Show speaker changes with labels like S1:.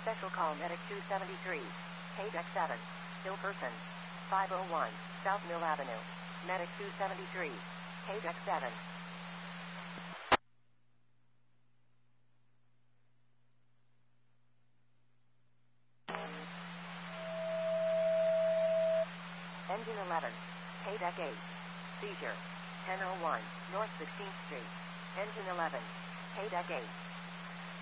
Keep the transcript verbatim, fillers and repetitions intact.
S1: Special call Medic two seventy-three. K-Deck seven. Still person. five oh one. South Mill Avenue. Medic two seventy-three. K-Deck seven. Engine eleven. K-Deck eight. Seizure. ten oh one. North sixteenth Street. Engine eleven. K-Deck eight.